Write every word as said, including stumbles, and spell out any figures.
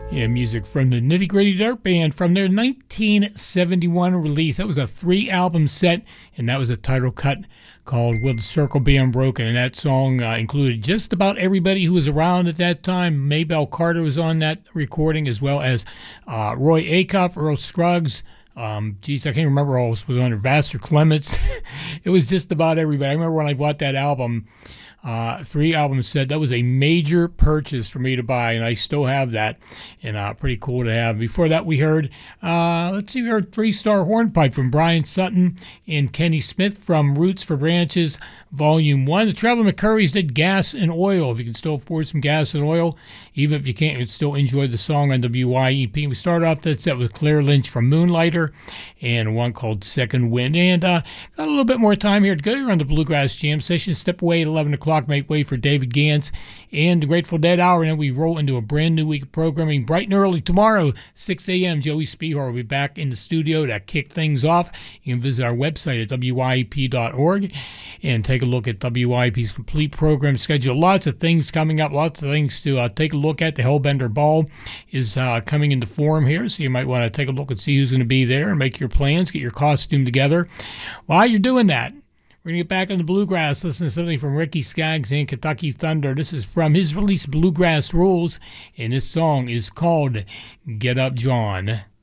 Yeah, music from the Nitty Gritty Dirt Band from their nineteen seventy-one release. That was a three album set, and that was a title cut called Will the Circle Be Unbroken. And that song uh, included just about everybody who was around at that time. Maybelle Carter was on that recording, as well as uh, Roy Acuff, Earl Scruggs. Um, geez, I can't remember who else was on there. Vassar Clements. It was just about everybody. I remember when I bought that album. Uh, three albums set. That was a major purchase for me to buy, and I still have that, and uh, pretty cool to have. Before that, we heard, uh, let's see, we heard Three Star Hornpipe from Brian Sutton and Kenny Smith from Roots for Branches, Volume one. The Traveling McCurries did Gas and Oil. If you can still afford some gas and oil, even if you can't, you can still enjoy the song on W Y E P. We started off that set with Claire Lynch from Moonlighter and one called Second Wind. And uh, got a little bit more time here to go. You're on the Bluegrass Jam Session. Step away at eleven o'clock, make way for David Gantz and the Grateful Dead Hour, and then we roll into a brand new week of programming bright and early tomorrow, six a.m. Joey Spehar will be back in the studio to kick things off. You can visit our website at W Y E P dot org and take a look at W Y E P's complete program schedule. Lots of things coming up, lots of things to uh, take a look at. The Hellbender Ball is uh, coming into form here, so you might want to take a look and see who's going to be there and make your plans, get your costume together. While you're doing that, we're going to get back on the bluegrass, listen to something from Ricky Skaggs and Kentucky Thunder. This is from his release, Bluegrass Rules, and this song is called Get Up, John.